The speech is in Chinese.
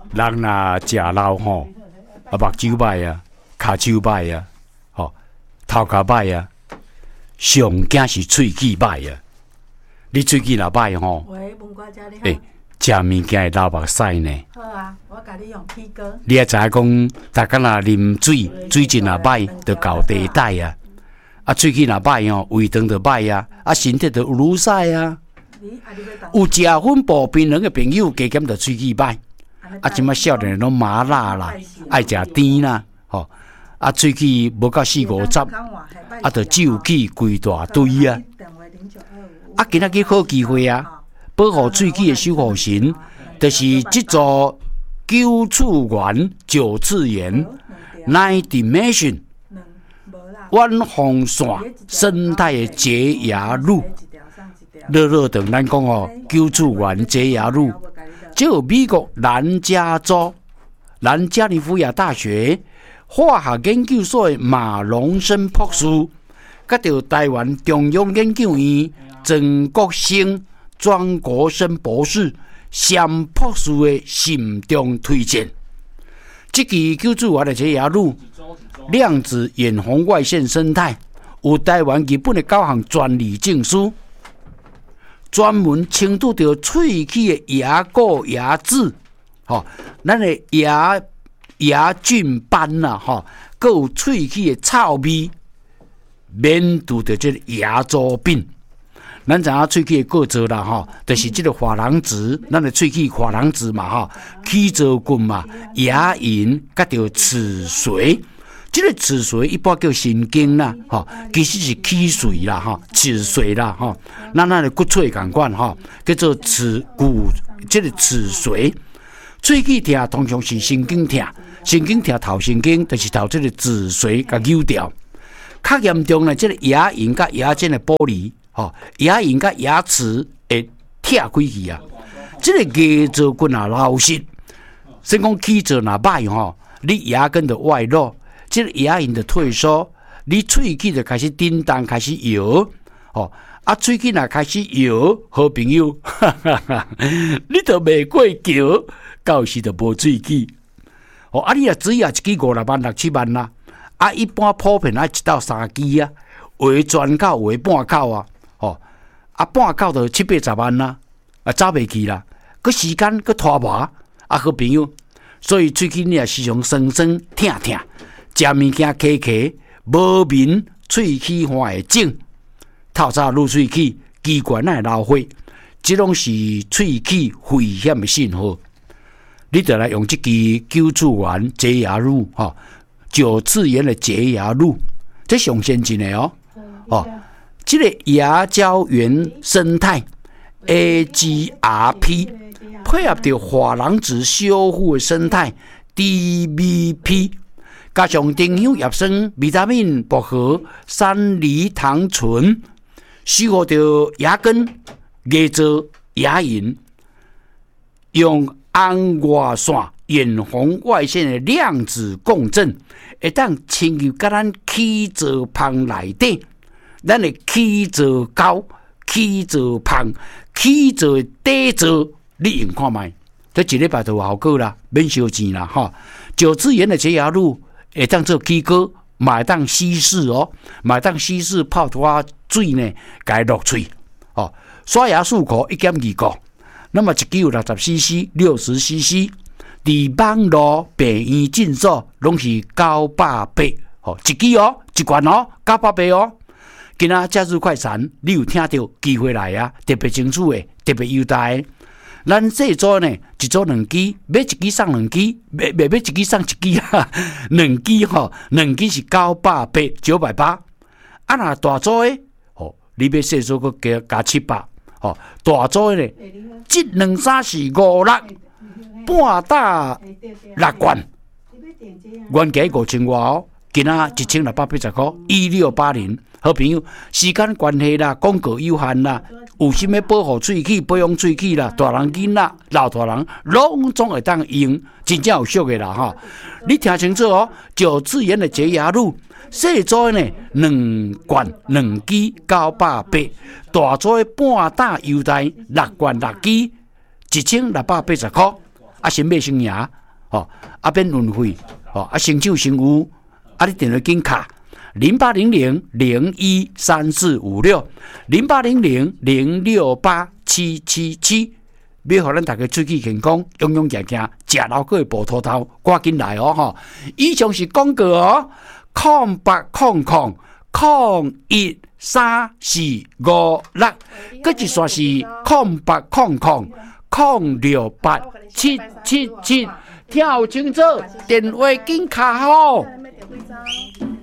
人若食老吼，目睭歹啊，骹手歹啊，头壳歹啊，上惊是喙齿歹啊。你喙齿若歹吼， 喂，问我遮你好。 食物件会流目屎呢。 好啊，我甲你用P哥。 你也知影讲，大家若啉水，水质若歹，就交地带啊。啊，喙齿若歹吼，胃肠就歹啊，啊，身体就有乳屎啊。有食粉薄槟榔的朋友，加减就喙齿歹。啊，即摆少年拢麻辣啦，爱食甜啦，啊，喙齿无到4、5十，啊，就酒气规大堆啊。啊，今仔日好机会啊！保护喙齿的守护神，就是这座九次元9次元 Nine Dimension 远红线生态的洁牙乳。乐等咱讲九次元洁牙乳，这有美国南加州南加利福尼亚大学化学研究所的马荣生博士，甲着台湾中央研究院曾国生庄国生博士、sam博士的慎重推荐。这支九次元的洁牙乳，量子远红外线生态，有台湾、日本的9项专利证书，专门清除掉喙齿的牙垢、牙渍，咱的牙菌斑啦，还有喙齿的臭味，免除掉这个牙周病。咱知影喙齿的构造啦，就是这个珐琅质，咱的喙齿珐琅质嘛，齿槽菌嘛，牙龈甲着齿髓。这个齿髓一般叫神经啦，其实是齿髓啦，齿髓啦，咱的骨髓同款，叫做这个齿髓。喙齿痛通常是神经痛，神经痛头神经，就是头这个齿髓甲扭掉。较严重呢，这个牙龈甲牙间的剥离。牙龈甲牙齿会拆开去啊！这个牙槽菌啊流失，先讲齿槽若歹你牙根就外露，这个牙龈就退缩，你喙齿就开始震动，开始摇啊！喙齿若开始摇，好朋友，你就袂过桥，到时就无喙齿。啊！你若只要一支5、6万、6、7万啦，啊，一般普遍爱1到3支啊，有的全口，有的半口啊。啊，半口就7、80万啦，啊，走袂去啦，佮时间佮拖磨，啊，好朋友，所以喙齿你也时常酸酸痛痛，食物件咳咳，无眠，喙齿花会肿，透早入喙齿，气管会流血，这拢是喙齿危险的信号。你就来用这支9次元洁牙乳，9次元的洁牙乳，这上先进的这个牙胶原生态 AGRP 配合着珐琅质修复的生态 DVP， 加上丁香叶酸、维他命、薄荷、山梨糖醇，守护着牙根、牙槽、牙龈，用红外线、远红外线的量子共振，会当侵入到咱齿槽旁内底。咱的齿槽高、齿槽胖、齿槽底槽，你用看卖，这1礼拜就有效果啦，免烧钱啦9次元的洁牙乳会当做齿膏，嘛会当稀释嘛会当稀释泡拖水呢，甲伊落喙刷牙漱口1.2个，那么1支有60cc、60cc， 伫网络病院诊所拢是980，一支一罐980今仔假日快闪，你有听到机会来啊？特别清楚的，特别优待的。咱这组呢，一组2支，买1支送2支，买1支送1支啊，2支2支是980、980。啊，若大组的你买小组个加700，大组的呢，1、2、3、4、5、6，半打6罐，原价5000外今仔1680块，1680。好朋友，时间关系啦，广告有限啦，有啥物保护喙齿、保养喙齿啦，大人囡仔、老大人，拢总会当用，真正有俗的啦你听清楚9次元的洁牙乳，小组呢2罐2支980，大组的半打优待6罐6支1680块。 啊，先买先赢，吼，啊免运费，吼，啊先手先有，啊你电话紧卡0800-0134560，0800-068-777，要互咱大家出去健康，勇勇行行，食老过无秃头，赶紧来哦吼！以上是广告哦，0800-0134560，搁一线是0800-068-777，听有清楚，电话紧卡吼。